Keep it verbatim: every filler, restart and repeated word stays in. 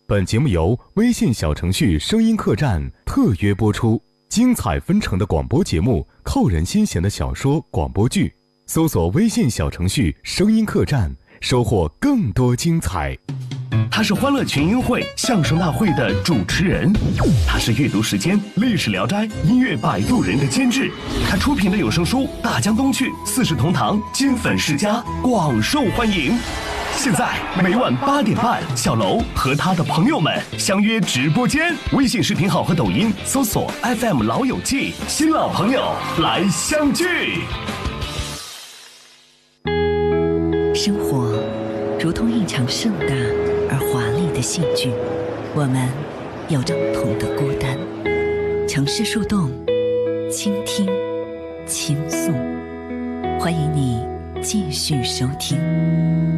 本节目由微信小程序声音客栈特约播出，精彩纷呈的广播节目，扣人心弦的小说广播剧，搜索微信小程序声音客栈，收获更多精彩。 他是欢乐群英会相声大会的主持人，他是阅读时间历史聊斋音乐摆渡人的监制，他出品的有声书大江东去四世同堂金粉世家广受欢迎。现在每晚八点半，小楼和他的朋友们相约直播间，微信视频号和抖音搜索 F M 老友记，新老朋友来相聚。 生活如同一场盛大而华丽的戏剧，我们有着不同的孤单。城市树洞，倾听，倾诉，欢迎你继续收听。